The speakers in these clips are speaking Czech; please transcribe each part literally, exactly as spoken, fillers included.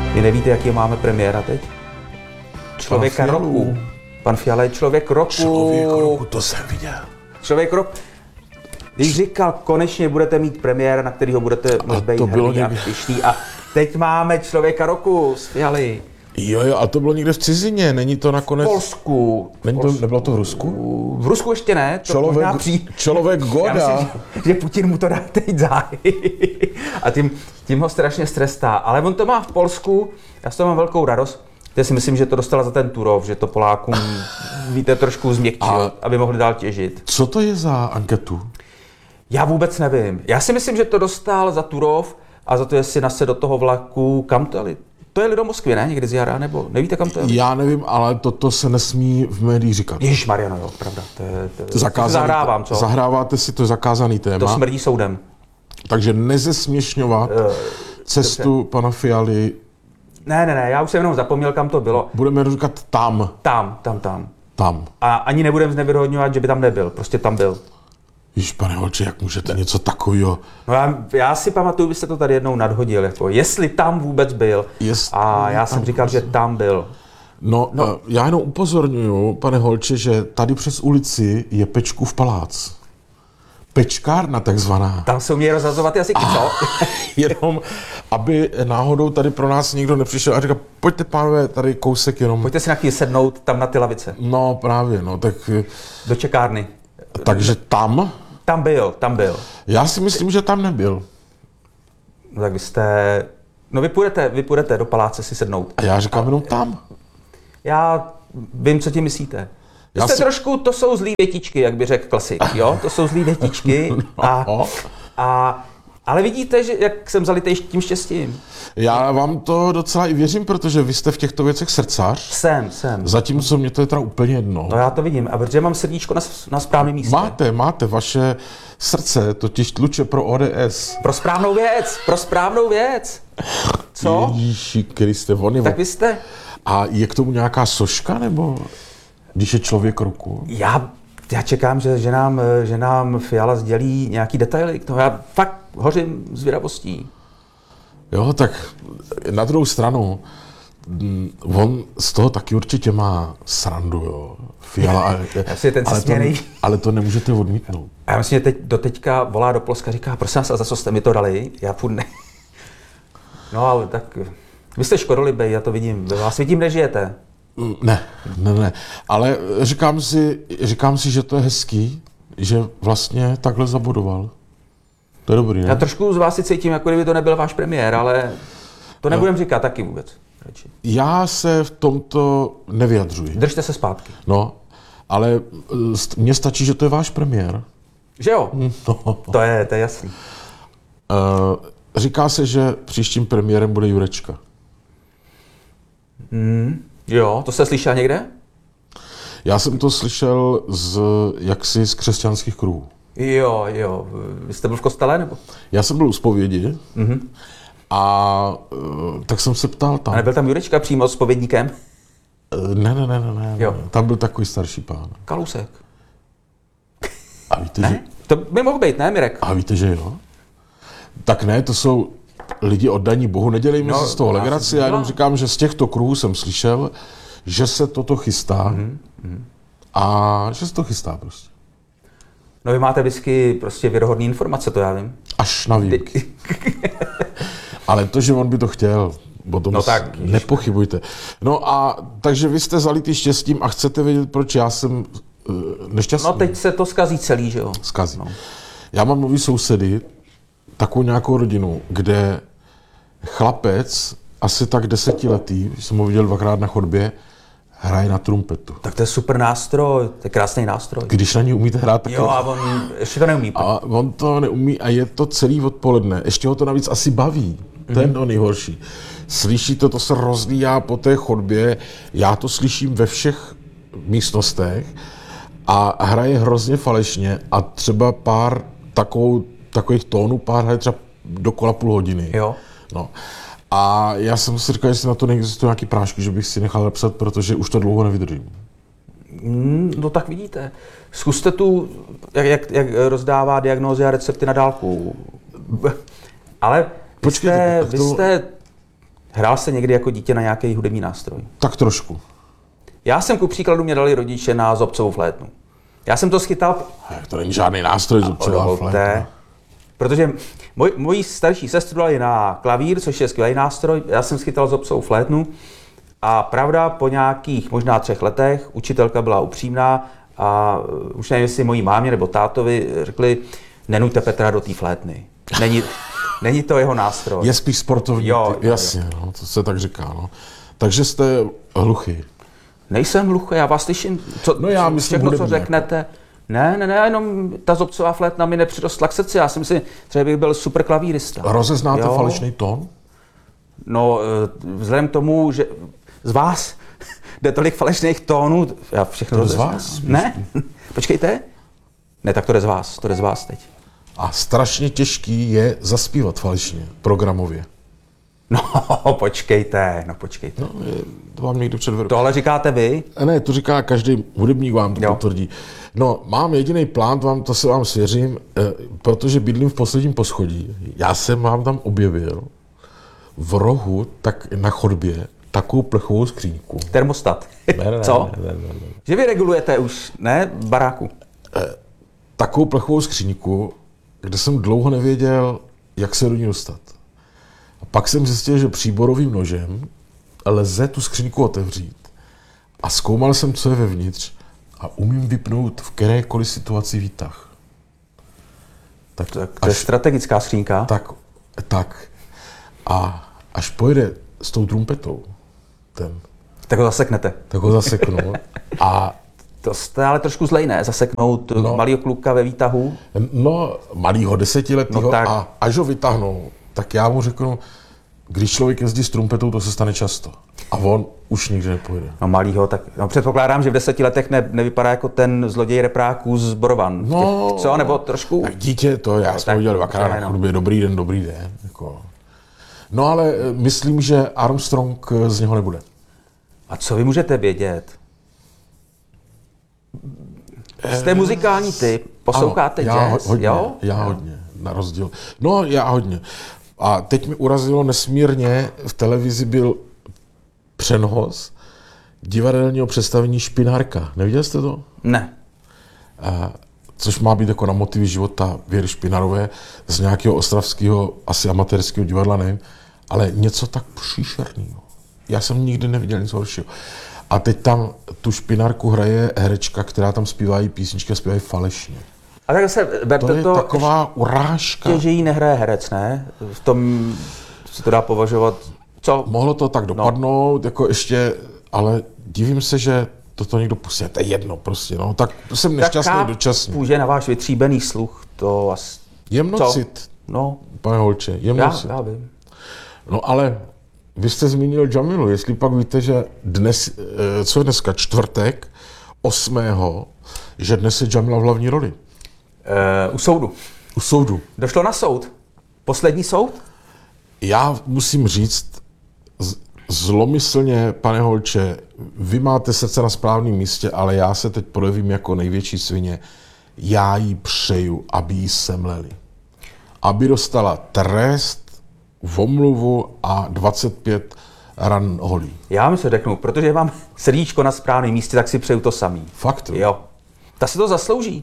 Vy nevíte, jaký máme premiéra teď? Člověka roku. Pan Fiala je člověk roku. Člověk roku, to jsem viděl. Člověk roku. Když říkal, konečně budete mít premiéra, na kterýho budete moct být hrdý a pyšný. A teď máme člověka roku z Fialy. Jo, jo, a to bylo někde v cizině, není to nakonec... V Polsku. Není to, nebylo to v Rusku? V Rusku ještě ne. To člověk, při... člověk Goda. Já myslím, že, že Putin mu to dá teď záhy. A tím, tím ho strašně strestá. Ale on to má v Polsku, já z toho mám velkou radost. Já si myslím, že to dostala za ten Turov, že to Polákům, víte, trošku změkčil, a aby mohli dál těžit. Co to je za anketu? Já vůbec nevím. Já si myslím, že to dostal za Turov a za to, jestli nased do toho vlaku, kam to je? To je do Moskvy, ne? Někdy z jara, nebo nevíte, kam to je? Já nevím, ale toto se nesmí v médiích říkat. Ježišmarja, no jo, pravda. To je, to je, zakázaný, zahrávám, co? Zahráváte si to zakázaný téma. To smrdí soudem. Takže nezesměšňovat uh, cestu dobře. Pana Fialy. Ne, ne, ne, já už jsem jenom zapomněl, kam to bylo. Budeme říkat tam. Tam, tam, tam. Tam. A ani nebudeme znevěrohodňovat, že by tam nebyl, prostě tam byl. Víš, pane Holče, jak můžete něco takového? No já, já si pamatuju, byste to tady jednou nadhodil, jako jestli tam vůbec byl. Jest, a já jsem říkal, že tam byl. No, no, já jenom upozorňuju, pane Holče, že tady přes ulici je Pečkův palác. Pečkárna takzvaná. Tam se umí rozhazovat jazyky, co? Jenom, aby náhodou tady pro nás někdo nepřišel a říkal, pojďte pánové, tady kousek jenom. Pojďte si na chvíli sednout tam na ty lavice. No právě, no tak. Do čekárny. Takže tam? Tam byl, tam byl. Já si myslím, že tam nebyl. No tak vy jste, no vy půjdete, vy půjdete do paláce si sednout. A já říkám jenom tam. Já vím, co tím myslíte. Vy jste si... trošku, to jsou zlý větičky, jak by řekl klasik, jo? To jsou zlý větičky a, a ale vidíte, že jak jsem zalitej tím štěstím. Já vám to docela i věřím, protože vy jste v těchto věcech srdcař. Jsem, jsem. Zatímco mě to je teda úplně jedno. No já to vidím, a protože mám srdíčko na, na správném místě. Máte, máte, vaše srdce totiž tluče pro O D S. Pro správnou věc, pro správnou věc. Co? Ježíši Kriste, on Tak vy jste... A je k tomu nějaká soška, nebo když je člověk roku? Já, já čekám, že, že, nám, že nám Fiala sdělí nějaký detaily k tomu. Já fakt hořím zvědavostí. Jo, tak na druhou stranu, on z toho taky určitě má srandu, jo. Fiala, ale, ten ale, to, ale to nemůžete odmítnout. A já myslím, že teď doteďka volá do Polska, říká, prosím vás, a za co jste mi to dali? Já furt ne. No ale tak, vy jste škodolibej, já to vidím. Vy vás vidím, nežijete. Ne, ne, ne. Ale říkám si, říkám si, že to je hezký, že vlastně takhle zabudoval. To je dobrý, ne? Já trošku z vás si cítím, jako kdyby to nebyl váš premiér, ale to nebudem no. říkat taky vůbec. Radši. Já se v tomto nevyjadřuji. Držte se zpátky. No, ale mně stačí, že to je váš premiér. Že jo? No. To je, to je jasný. Uh, říká se, že příštím premiérem bude Jurečka. Hmm. Jo, to jste slyšel někde? Já jsem to slyšel z, jaksi z křesťanských kruhů. Jo, jo. Vy jste byl v kostele, nebo? Já jsem byl u zpovědi mm-hmm. a tak jsem se ptal tam. A nebyl tam Jurečka přímo s zpovědníkem? Ne, ne, ne, ne, ne. Jo. Tam byl takový starší pán. Kalousek. A víte, ne? že... To by mohl být, ne, Mirek? A víte, že jo? Tak ne, to jsou lidi oddaní Bohu, nedělejme no, si z toho legraci, já jenom říkám, že z těchto kruhů jsem slyšel, že se toto chystá mm-hmm. a že se to chystá prostě. No vy máte vždycky prostě věrohodné informace, to já vím. Až na výjimky. Ale to, že on by to chtěl, o tom no tak, nepochybujte. No a takže vy jste zalitý štěstím a chcete vědět, proč já jsem uh, nešťastný. No teď se to zkazí celý, že jo? Zkazí. No. Já mám nový sousedy, takovou nějakou rodinu, kde chlapec, asi tak desetiletý, jsem ho viděl dvakrát na chodbě, hraje na trumpetu. Tak to je super nástroj, to je krásný nástroj. Když na ní umíte hrát, tak... Jo, a on ještě to neumí. A on to neumí a je to celý odpoledne. Ještě ho to navíc asi baví. Mm-hmm. To je to nejhorší. Slyšíte, to se rozlíjá po té chodbě, já to slyším ve všech místnostech a hraje hrozně falešně a třeba pár takovou, takových tónů, pár hraje třeba dokola půl hodiny. Jo. No. A já jsem si říkal, jestli na to neexistuje nějaký prášky, že bych si nechal napsat, protože už to dlouho nevydržím. Mm, no tak vidíte. Zkuste tu, jak, jak, jak rozdává diagnózy a recepty na dálku. Ale vy Počkejte, jste, to... vy jste Hrál jste někdy jako dítě na nějaký hudební nástroj? Tak trošku. Já jsem ku příkladu mě dali rodiče na zobcovou flétnu. Já jsem to schytal... To není žádný nástroj zobcová flétna. Protože moj, moji starší sestru dali na klavír, což je skvělý nástroj, já jsem schytal zobcovou flétnu a pravda, po nějakých možná třech letech učitelka byla upřímná a už nevím, jestli mojí mámě nebo tátovi řekli, nenuďte Petra do té flétny. Není, není to jeho nástroj. Je spíš sportovní, jo, ty, jasně, jo. No, to se tak říká. No. Takže jste hluchý. Nejsem hluchý, já vás slyším, co, no já myslím všechno, co řeknete. Jako. Ne, ne, ne, jenom ta zobcová flétna mi nepřirostla k srdci, já si myslím, že bych byl super klavírista. Rozeznáte jo? falešný tón? No, vzhledem k tomu, že z vás jde tolik falešných tónů, já všechno to jde z vás? Ne, počkejte. Ne, tak to jde z vás, to jde z vás teď. A strašně těžký je zaspívat falešně, programově. No, počkejte, no počkejte. No, je, to vám někdo předvedl. Tohle říkáte vy? Ne, to říká každý hudebník, vám to potvrdí. No, mám jediný plán, vám, to se vám svěřím, eh, protože bydlím v posledním poschodí. Já jsem vám tam objevil v rohu, tak na chodbě, takovou plechovou skříňku. Termostat. Ne, ne, Co? Ne, ne, ne, ne. Že vy regulujete už, ne, baráku? Eh, takovou plechovou skříňku, kde jsem dlouho nevěděl, jak se do ní dostat. A pak jsem zjistil, že příborovým nožem lze tu skříňku otevřít. A zkoumal jsem, co je vevnitř a umím vypnout v kterékoliv situaci výtah. Tak, tak to až, je strategická skřínka. Tak, tak. A až pojede s tou trumpetou, ten... Tak ho zaseknete. Tak ho zaseknu. A to jste ale trošku zlej, ne? Zaseknout no, malýho kluka ve výtahu? No, malýho desetiletýho no, tak. A až ho vytáhnou, tak já mu řeknu, když člověk jezdí s trumpetou, to se stane často. A on už nikdy nepojede. No malýho, tak no, předpokládám, že v deseti letech ne, nevypadá jako ten zloděj repráků z Borovan. No, co, nebo trošku? Tak dítě, to já no, jsem udělal dvakrát na chodbě, dobrý den, dobrý den. Jako. No ale myslím, že Armstrong z něho nebude. A co vy můžete vědět? Jste muzikální typ, posloucháte ano, já jazz, hodně, jo? Já hodně, na rozdíl. No, já hodně. A teď mi urazilo nesmírně, v televizi byl přenos divadelního představení Špinárka. Neviděl jste to? Ne. A, což má být jako na motivy života Věry Špinarové z nějakého ostravského, asi amatérského divadla, nevím, ale něco tak příšerného. Já jsem nikdy neviděl nic horšího. A teď tam tu Špinárku hraje herečka, která tam zpívají písničky a zpívají falešně. A tak se berte to je to, taková urážka. Že jí nehraje herec, ne? V tom se to dá považovat. Co? Mohlo to tak dopadnout, no. Jako ještě, ale divím se, že toto někdo pustí. To je jedno prostě, no. Tak jsem nešťastný tak dočasně. Půjde na váš vytříbený sluch, to asi... Jemnocit, no. Pane holče, jemnocit. Já, já vím. No ale vy jste zmínil Džamilu, jestli pak víte, že dnes, co je dneska, čtvrtek, osmého, že dnes je Džamila v hlavní roli. Uh, u soudu. U soudu. Došlo na soud? Poslední soud? Já musím říct, zlomyslně, pane holče, vy máte srdce na správném místě, ale já se teď projevím jako největší svině. Já jí přeju, aby jí semleli. Aby dostala trest, omluvu a dvacet pět ran holí. Já vám se řeknu, protože mám srdíčko na správném místě, tak si přeju to samý. Fakt? Jo. Ta se to zaslouží.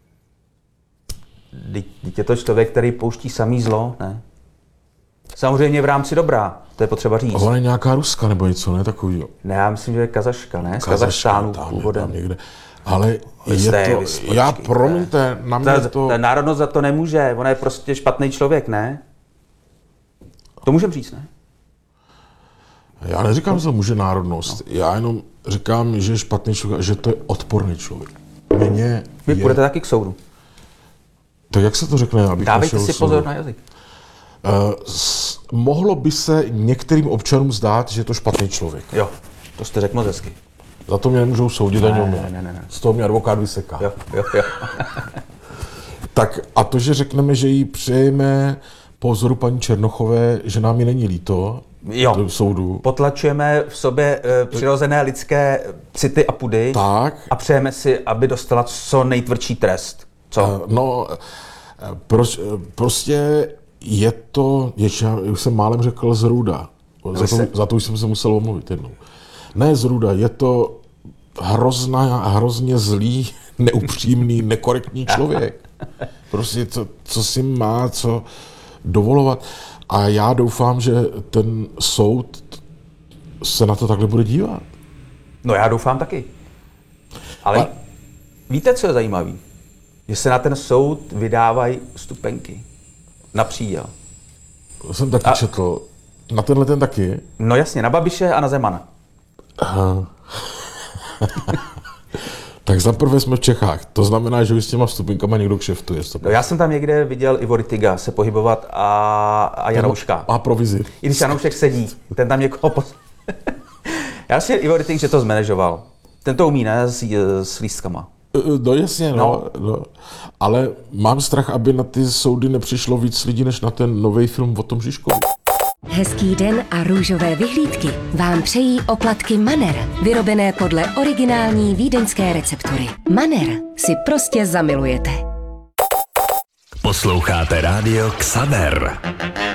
Teď je to člověk, který pouští samý zlo, ne? Samozřejmě v rámci dobrá, to je potřeba říct. A ona je nějaká Ruska nebo něco, ne takovýho? Ne, já myslím, že je Kazaška, ne? Z Kazachstánu původem. Ale je to, vyspočkej, já promiňte, na mě ta, to... Ta národnost za to nemůže, ona je prostě špatný člověk, ne? To můžem říct, ne? Já neříkám, že to může národnost, no. Já jenom říkám, že je špatný člověk, že to je odporný člověk. Mně Vy je... půjdete taky k soudu. Tak jak se to řekne, abych Dávejte si pozor na jazyk. Uh, s, mohlo by se některým občanům zdát, že je to špatný člověk. Jo, to jste řekl moc hezky. Za to mě nemůžou soudit ani o mě. Ne, ne, ne, ne. Z toho mě advokát vyseká. Jo, jo, jo. Tak a to, že řekneme, že jí přejeme po vzoru paní Černochové, že nám ji není líto, jo. Do soudu. Potlačujeme v sobě e, přirozené lidské city a pudy tak. A přejeme si, aby dostala co nejtvrdší trest. Co? Uh, no, pro, prostě je to, ještě, já už jsem málem řekl zrůda. No, za, to, za to už jsem se musel omluvit jednou. Ne zruda, je to hrozná, hrozně zlý, neupřímný, nekorektní člověk. Prostě to, co si má, co dovolovat. A já doufám, že ten soud se na to takhle bude dívat. No já doufám taky. Ale A... víte, co je zajímavé? Že se na ten soud vydávají vstupenky. Na příděl. To jsem taky a... četl. Na tenhle ten taky? No jasně, na Babiše a na Zemana. Aha. Tak zaprvé jsme v Čechách. To znamená, že vy s těma vstupenkama někdo kšeftuje. No, já jsem tam někde viděl Ivo Rittiga se pohybovat a, a Janouška. A provizi. I když Janoušek sedí, ten tam někoho... Pos... já si Ivo Rittig, že to zmanéžoval. Ten to umí, ne? S, s lístkama. No jasně, no. No. no. Ale mám strach, aby na ty soudy nepřišlo víc lidí, než na ten nový film o tom Žižkovi. Hezký den a růžové vyhlídky vám přejí oplatky Manner, vyrobené podle originální vídeňské receptury. Manner si prostě zamilujete. Posloucháte rádio Xaver.